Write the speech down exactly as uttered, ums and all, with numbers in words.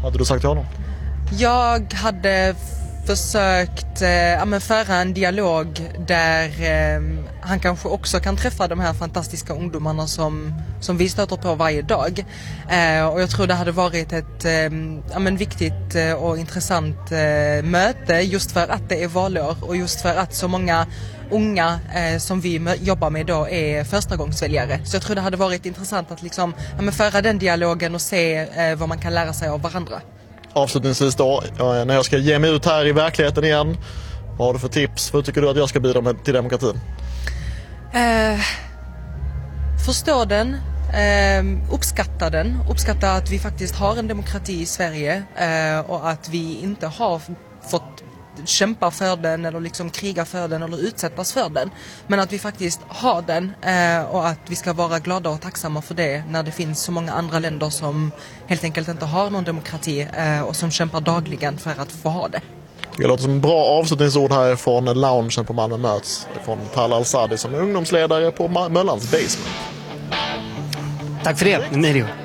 hade du sagt till honom? Jag hade försökt eh, ja, men föra en dialog där eh, han kanske också kan träffa de här fantastiska ungdomarna som, som vi stöter på varje dag. Eh, och jag tror det hade varit ett eh, ja, men viktigt eh, och intressant eh, möte just för att det är valår och just för att så många unga eh, som vi mö- jobbar med idag är förstagångsväljare. Så jag tror det hade varit intressant att liksom, ja, men föra den dialogen och se eh, vad man kan lära sig av varandra. Avslutningsvis då, när jag ska ge mig ut här i verkligheten igen, vad har du för tips? Vad tycker du att jag ska bidra med till demokratin? Eh, förstå den, eh, uppskatta den, uppskatta att vi faktiskt har en demokrati i Sverige eh, och att vi inte har fått kämpa för den eller liksom kriga för den eller utsättas för den, men att vi faktiskt har den eh, och att vi ska vara glada och tacksamma för det när det finns så många andra länder som helt enkelt inte har någon demokrati eh, och som kämpar dagligen för att få ha det. Det låter som en bra avslutningsord här från loungen på Malmö Möts från Talal Al-Sadi som är ungdomsledare på Möllans Basement. Tack för det, Emilio.